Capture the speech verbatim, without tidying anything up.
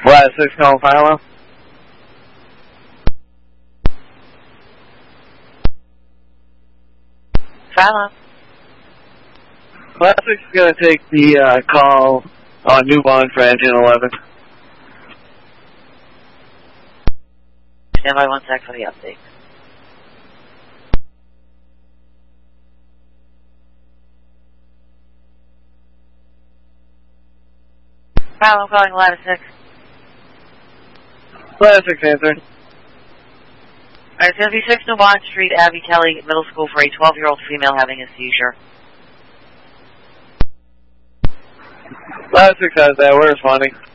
Last six calling Philo. Philo. Last six is going to take the uh, call on New Bond for engine eleven. Stand by one sec for the update. Philo, I'm calling Ladder six. Last six answer. Alright, it's going to be six New Bond Street, Abbey Kelly Middle School for a twelve-year-old female having a seizure. Last six has that. We're responding.